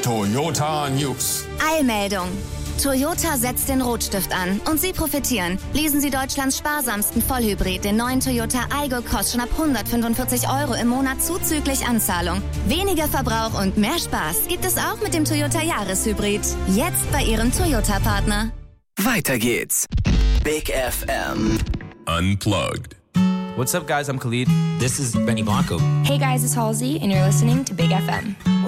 Toyota News. Eilmeldung. Toyota setzt den Rotstift an und Sie profitieren. Lesen Sie Deutschlands sparsamsten Vollhybrid, den neuen Toyota Aygo, kostet schon ab 145 € im Monat zuzüglich Anzahlung. Weniger Verbrauch und mehr Spaß gibt es auch mit dem Toyota Jahreshybrid. Jetzt bei Ihrem Toyota-Partner. Weiter geht's. Big FM. Unplugged. What's up, guys? I'm Khalid. This is Benny Blanco. Hey guys, it's Halsey, and you're listening to Big FM.